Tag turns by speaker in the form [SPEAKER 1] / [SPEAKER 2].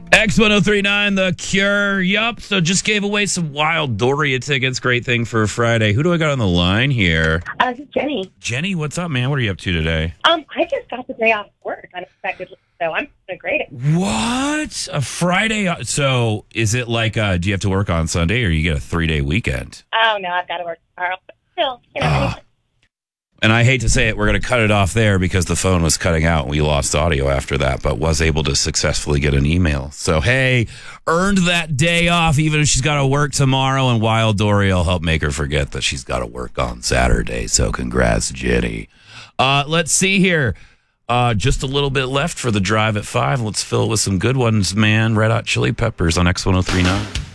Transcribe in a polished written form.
[SPEAKER 1] X1039, The Cure. Yup. So just gave away some Wild Doria tickets. Great thing for Friday. Who do I got on the line here?
[SPEAKER 2] This is Jenny.
[SPEAKER 1] Jenny, what's up, man? What are you up to today?
[SPEAKER 2] I just got the day off work unexpectedly, so I'm doing great.
[SPEAKER 1] What? A Friday? So is it like, do you have to work on Sunday or you get a 3-day weekend?
[SPEAKER 2] Oh, no, I've got to work tomorrow. But still,
[SPEAKER 1] And I hate to say it, we're going to cut it off there because the phone was cutting out and we lost audio after that, but was able to successfully get an email. So, hey, earned that day off even if she's got to work tomorrow, and Wild Dory will help make her forget that she's got to work on Saturday. So congrats, Jenny. Let's see here. Just a little bit left for the drive at 5. Let's fill it with some good ones, man. Red Hot Chili Peppers on X1039.